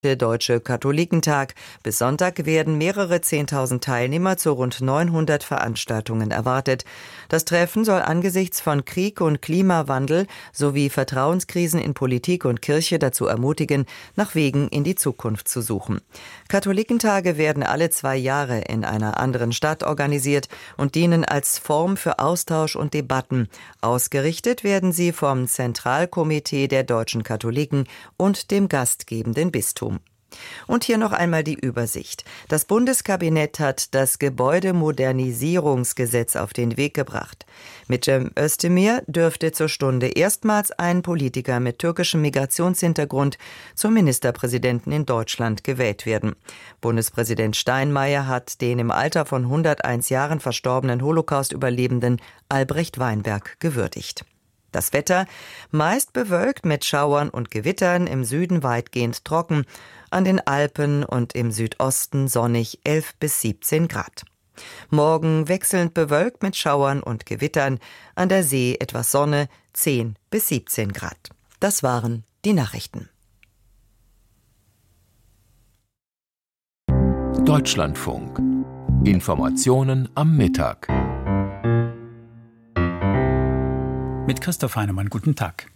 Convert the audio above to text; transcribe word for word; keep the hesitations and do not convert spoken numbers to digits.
Der Deutsche Katholikentag. Bis Sonntag werden mehrere Zehntausend Teilnehmer zu rund neunhundert Veranstaltungen erwartet. Das Treffen soll angesichts von Krieg und Klimawandel sowie Vertrauenskrisen in Politik und Kirche dazu ermutigen, nach Wegen in die Zukunft zu suchen. Katholikentage werden alle zwei Jahre in einer anderen Stadt organisiert und dienen als Form für Austausch und Debatten. Ausgerichtet werden sie vom Zentralkomitee der deutschen Katholiken und dem gastgebenden Bistum. Und hier noch einmal die Übersicht. Das Bundeskabinett hat das Gebäudemodernisierungsgesetz auf den Weg gebracht. Mit Cem Özdemir dürfte zur Stunde erstmals ein Politiker mit türkischem Migrationshintergrund zum Ministerpräsidenten in Deutschland gewählt werden. Bundespräsident Steinmeier hat den im Alter von hunderteins Jahren verstorbenen Holocaust-Überlebenden Albrecht Weinberg gewürdigt. Das Wetter: meist bewölkt mit Schauern und Gewittern, im Süden weitgehend trocken, an den Alpen und im Südosten sonnig elf bis siebzehn Grad. Morgen wechselnd bewölkt mit Schauern und Gewittern, an der See etwas Sonne, zehn bis siebzehn Grad. Das waren die Nachrichten. Deutschlandfunk. Informationen am Mittag. Mit Christoph Heinemann, guten Tag.